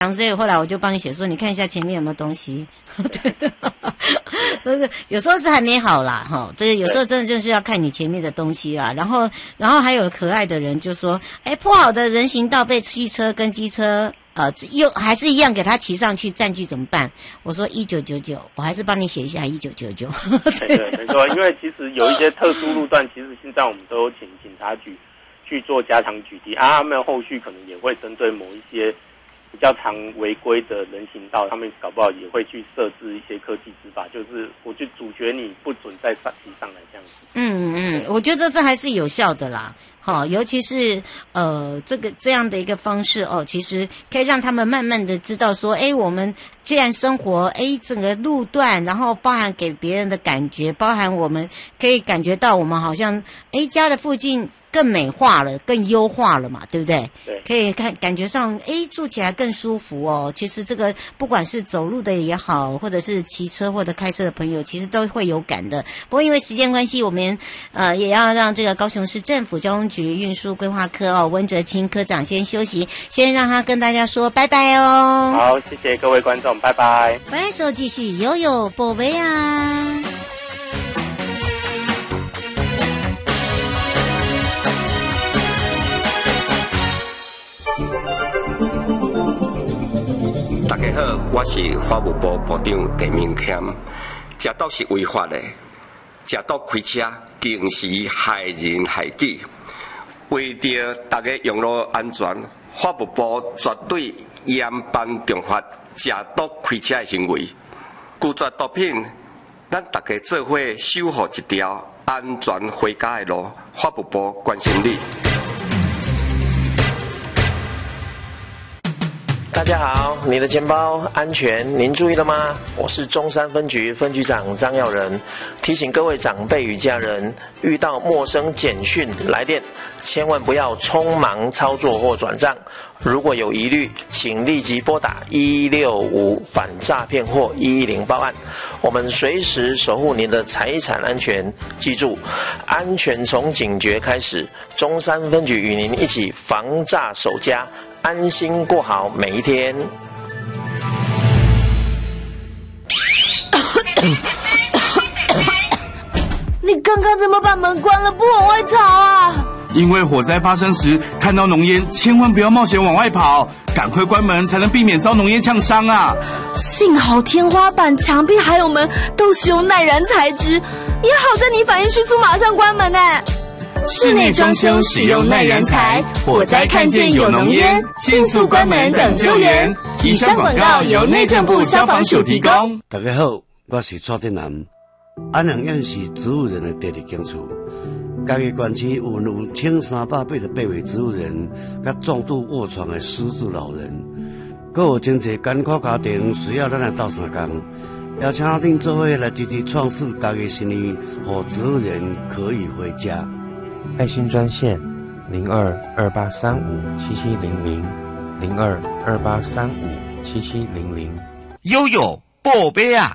所以后来我就帮你写说，你看一下前面有没有东西。对，那个有时候是还没好啦，哈，这个有时候真的就是要看你前面的东西啦。然后还有可爱的人就说，铺好的人行道被汽车跟机车又还是一样给他骑上去占据怎么办？我说1999，我还是帮你写一下1999。 对，没错，因为其实有一些特殊路段，其实现在我们都有请警察局去做加强举提他们后续可能也会针对某一些比较常违规的人行道，他们搞不好也会去设置一些科技执法，就是我就阻绝你不准再骑上来这样子。 我觉得这还是有效的啦。好，尤其是这样的一个方式其实可以让他们慢慢的知道说，我们既然生活整个路段，然后包含给别人的感觉，包含我们可以感觉到我们好像家的附近更美化了，更优化了嘛，对不对？ 对， 可以感觉上住起来更舒服哦。其实这个不管是走路的也好，或者是骑车或者开车的朋友，其实都会有感的。不过因为时间关系，我们也要让这个高雄市政府交通局运输规划科温哲清科长先休息，先让他跟大家说拜拜哦。 好，谢谢各位观众，拜拜。 回来的时候继续悠悠宝贝啊。 大家好，我是法务部部长陈明谦。食毒是违法的，食毒开车更是害人害己。为着大家用路安全，法务部绝对严办重罚食毒开车的行为。拒绝毒品，咱大家做伙守护一条安全回家的路。法务部关心你。 大家好，你的钱包安全，您注意了吗？我是中山分局分局长张耀仁，提醒各位长辈与家人，遇到陌生简讯来电，千万不要匆忙操作或转账。如果有疑虑，请立即拨打165反诈骗或110报案，我们随时守护您的财产安全。记住，安全从警觉开始。中山分局与您一起防诈守家，安心过好每一天。 你刚刚怎么把门关了不往外逃啊？ 因为火灾发生时看到浓烟，千万不要冒险往外跑，赶快关门才能避免遭浓烟呛伤啊！ 幸好天花板、墙壁还有门都是用耐燃材质，也好在你反应迅速，马上关门呢。 室内装修使用耐燃材，火灾看见有浓烟，迅速关门等救援。以上广告由内政部消防署提供。 大家好，我是蔡振南。安阳县是植物人的第二间厝，家己县市有1388位植物人，甲重度卧床的失智老人，还有真侪艰苦家庭需要咱来斗相共。邀请恁做伙来积极创设家己生意，让植物人可以回家。 爱心专线0228357700 0228357700。 悠悠宝贝啊！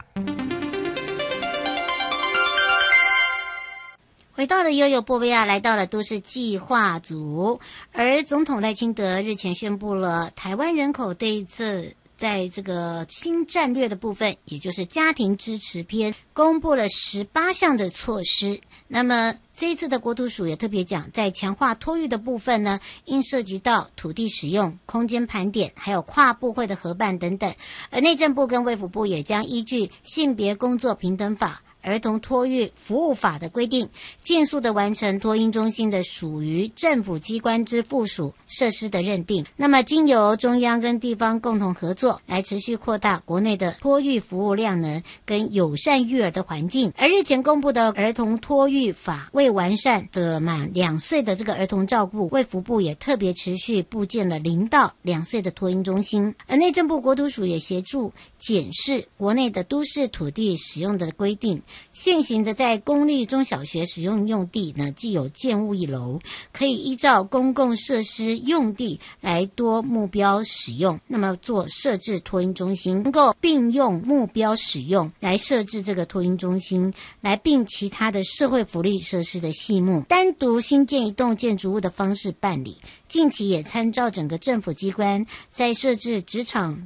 回到了悠悠波贝亚，来到了都市计划组，而总统赖清德日前宣布了台湾人口对策在这个新战略的部分，也就是家庭支持篇，公布了18项的措施。那么这一次的国土署也特别讲，在强化托育的部分呢，应涉及到土地使用、空间盘点，还有跨部会的合办等等。而内政部跟卫福部也将依据性别工作平等法、儿童托育服务法的规定，尽速的完成托婴中心的属于政府机关之附属设施的认定。那么经由中央跟地方共同合作，来持续扩大国内的托育服务量能跟友善育儿的环境。而日前公布的儿童托育法未完善的满2岁的这个儿童照顾，卫福部也特别持续布建了0到2岁的托婴中心。而内政部国土署也协助检视国内的都市土地使用的规定， 现行的在公立中小学使用用地呢，既有建物1楼，可以依照公共设施用地来多目标使用，那么做设置托婴中心，能够并用目标使用来设置这个托婴中心，来并其他的社会福利设施的细目，单独新建一栋建筑物的方式办理。近期也参照整个政府机关在设置职场